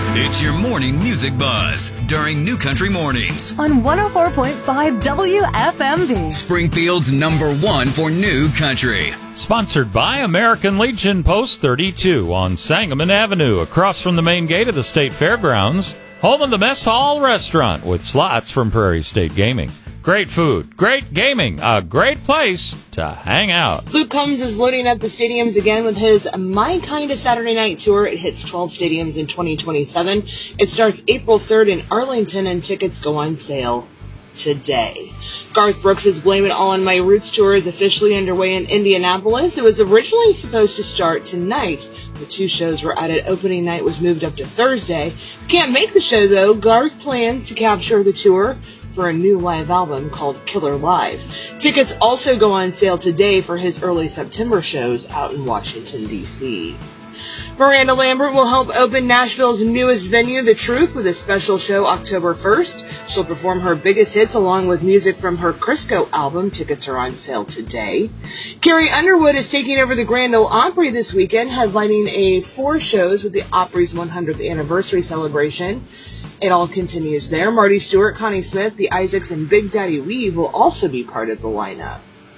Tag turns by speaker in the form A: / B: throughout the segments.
A: It's your morning music buzz during New Country Mornings
B: on 104.5 WFMB.
A: Springfield's #1 for New Country.
C: Sponsored by American Legion Post 32 on Sangamon Avenue, across from the main gate of the State Fairgrounds. Home of the Mess Hall Restaurant with slots from Prairie State Gaming. Great food, great gaming, a great place to hang out.
D: Luke Combs is loading up the stadiums again with his My Kind of Saturday Night Tour. It hits 12 stadiums in 2027. It starts April 3rd in Arlington, and tickets go on sale today. Garth Brooks' Blame It All on My Roots tour is officially underway in Indianapolis. It was originally supposed to start tonight. The 2 shows were added. Opening night was moved up to Thursday. Can't make the show, though. Garth plans to capture the tour for a new live album called Killer Live. Tickets also go on sale today for his early September shows out in Washington, D.C. Miranda Lambert will help open Nashville's newest venue, The Truth, with a special show October 1st. She'll perform her biggest hits along with music from her Crisco album. Tickets are on sale today. Carrie Underwood is taking over the Grand Ole Opry this weekend, headlining 4 shows with the Opry's 100th anniversary celebration. It all continues there. Marty Stewart, Connie Smith, the Isaacs, and Big Daddy Weave will also be part of the lineup.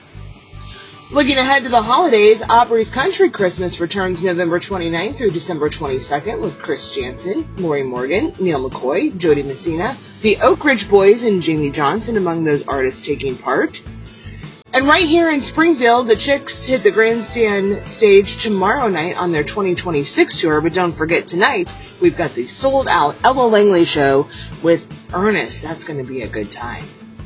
D: Looking ahead to the holidays, Opry's Country Christmas returns November 29th through December 22nd with Chris Janson, Lori Morgan, Neil McCoy, Jody Messina, the Oak Ridge Boys, and Jamie Johnson among those artists taking part. And right here in Springfield, the Chicks hit the grandstand stage tomorrow night on their 2026 tour. But don't forget, tonight, we've got the sold-out Ella Langley show with Ernest. That's going to be a good time.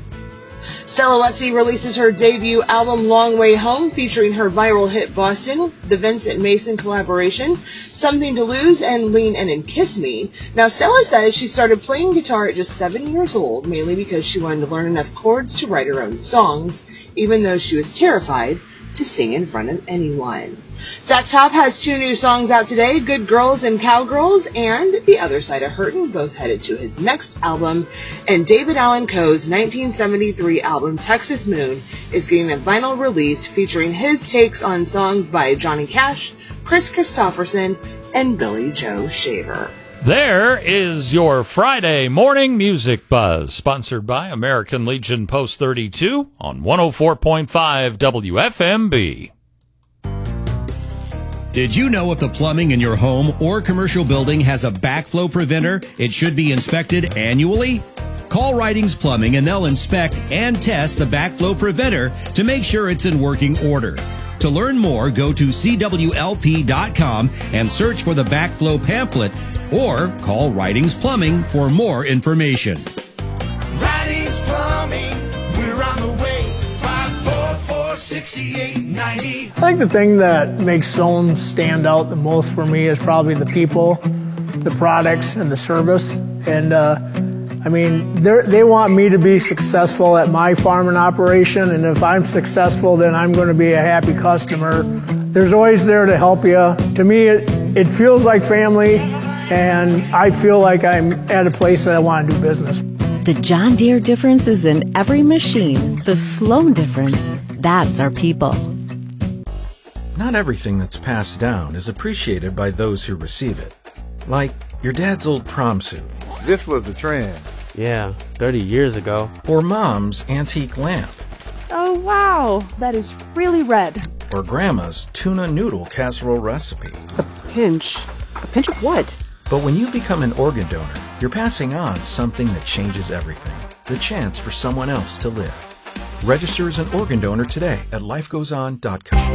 D: Stella Lepsy releases her debut album, Long Way Home, featuring her viral hit Boston, the Vincent Mason collaboration, Something to Lose, and Lean In and Kiss Me. Now, Stella says she started playing guitar at just 7 years old, mainly because she wanted to learn enough chords to write her own songs, even though she was terrified to sing in front of anyone. Zach Top has 2 new songs out today, Good Girls and Cowgirls, and The Other Side of Hurtin', both headed to his next album. And David Allan Coe's 1973 album, Texas Moon, is getting a vinyl release featuring his takes on songs by Johnny Cash, Chris Christopherson, and Billy Joe Shaver.
C: There is your Friday morning music buzz, sponsored by American Legion Post 32 on 104.5 WFMB.
E: Did you know if the plumbing in your home or commercial building has a backflow preventer, it should be inspected annually? Call Ridings Plumbing and they'll inspect and test the backflow preventer to make sure it's in working order. To learn more, go to CWLP.com and search for the backflow pamphlet, or call Ridings Plumbing for more information.
F: Ridings Plumbing, we're on the way, 544-6890.
G: I think the thing that makes Zone stand out the most for me is probably the people, the products, and the service. And they want me to be successful at my farming operation, and if I'm successful, then I'm going to be a happy customer. There's always there to help you. To me, it feels like family, and I feel like I'm at a place that I want to do business.
B: The John Deere difference is in every machine. The slow difference, that's our people.
H: Not everything that's passed down is appreciated by those who receive it. Like your dad's old prom suit.
I: This was the trend.
J: Yeah, 30 years ago.
H: Or mom's antique lamp.
K: Oh, wow, that is really red.
H: Or grandma's tuna noodle casserole recipe.
K: A pinch? A pinch of what?
H: But when you become an organ donor, you're passing on something that changes everything. The chance for someone else to live. Register as an organ donor today at lifegoeson.com.